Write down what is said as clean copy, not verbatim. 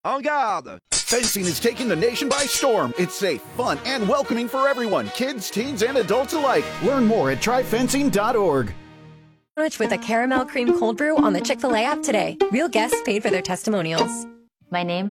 En garde! Fencing is taking the nation by storm. It's safe, fun, and welcoming for everyone, kids, teens, and adults alike. Learn more at tryfencing.org. With a caramel cream cold brew on the Chick-fil-A app today. Real guests paid for their testimonials. My name